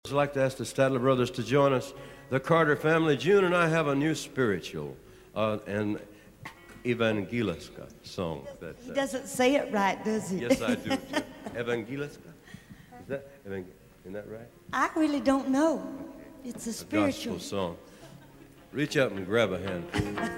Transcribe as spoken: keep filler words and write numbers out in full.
I'd like to ask the Statler brothers to join us. The Carter family, June and I have a new spiritual, uh, an Evangeliska song. That, He uh, doesn't say it right, does he? yes, I do. Too. Evangeliska? Is that, evang- isn't that right? I really don't know. It's a A spiritual. gospel song. Reach out and grab a hand.